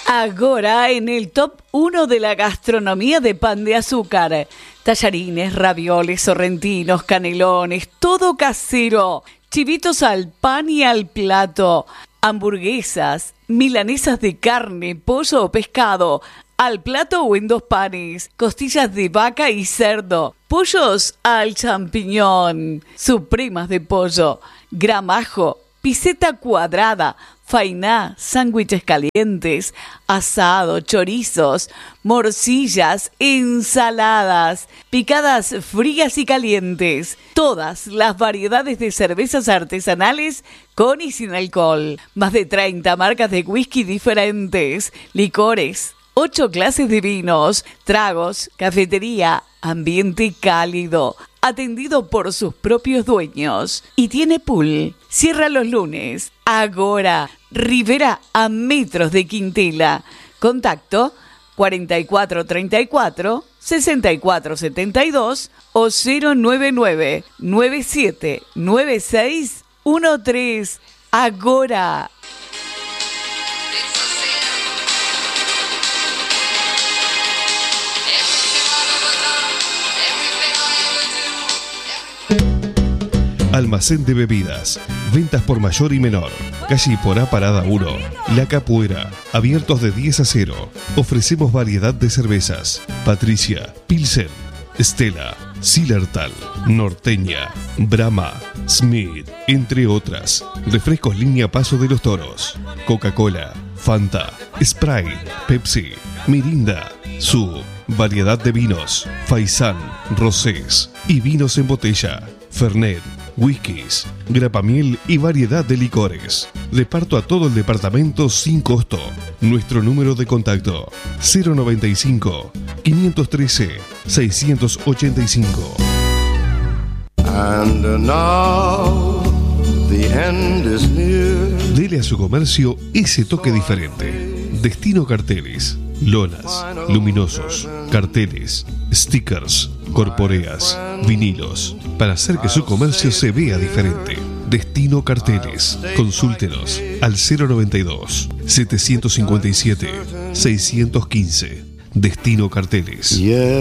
Agora en el top 1 de la gastronomía de pan de azúcar. Tallarines, ravioles, sorrentinos, canelones, todo casero. Chivitos al pan y al plato. Hamburguesas, milanesas de carne, pollo o pescado, al plato o en 2 panes. Costillas de vaca y cerdo. Pollos al champiñón. Supremas de pollo. Gramajo. Piseta cuadrada, fainá, sándwiches calientes, asado, chorizos, morcillas, ensaladas, picadas frías y calientes. Todas las variedades de cervezas artesanales con y sin alcohol. Más de 30 marcas de whisky diferentes, licores, 8 clases de vinos, tragos, cafetería, ambiente cálido, atendido por sus propios dueños. Y tiene pool. Cierra los lunes. Agora, Rivera a metros de Quintela. Contacto 4434 6472 o 099 979613. Agora. Almacén de bebidas, ventas por mayor y menor, calle Iporá Parada 1, La Capuera, abiertos de 10 a 0. Ofrecemos variedad de cervezas, Patricia, Pilsen, Stella, Zillertal, Norteña, Brahma, Smith, entre otras. Refrescos línea Paso de los Toros, Coca-Cola, Fanta, Sprite, Pepsi, Mirinda, Sub, variedad de vinos, Faisán, Rosés y vinos en botella, Fernet, whiskies, grapamiel y variedad de licores. Reparto a todo el departamento sin costo. Nuestro número de contacto 095 513 685. And now the end is near. Dele a su comercio ese toque diferente. Destino Carteles, lonas, luminosos, carteles, stickers, corporeas, vinilos, para hacer que su comercio se vea diferente. Destino Carteles. Consúltenos al 092 757 615. Destino Carteles.